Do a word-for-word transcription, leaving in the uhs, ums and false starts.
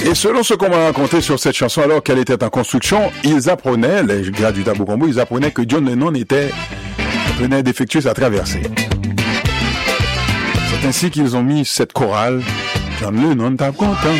Et selon ce qu'on m'a raconté sur cette chanson, alors qu'elle était en construction, ils apprenaient, les gars du Tabou Combo, ils apprenaient que John Lennon était, venait d'effectuer sa traversée. C'est ainsi qu'ils ont mis cette chorale. John Lennon tape content.